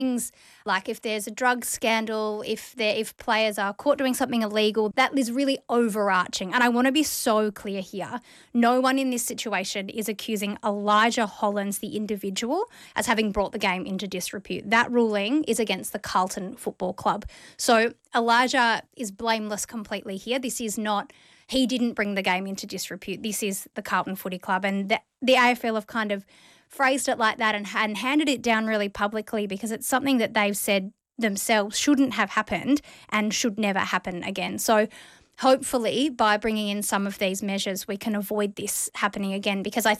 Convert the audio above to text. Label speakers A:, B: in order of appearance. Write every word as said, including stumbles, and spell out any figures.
A: Things like if there's a drug scandal, if there if players are caught doing something illegal, that is really overarching. And I want to be so clear here. No one in this situation is accusing Elijah Hollins, the individual, as having brought the game into disrepute. That ruling is against the Carlton Football Club. So Elijah is blameless completely here. This is not, he didn't bring the game into disrepute. This is the Carlton Footy Club. And the, the A F L have kind of phrased it like that and, and handed it down really publicly because it's something that they've said themselves shouldn't have happened and should never happen again. So hopefully by bringing in some of these measures, we can avoid this happening again, because I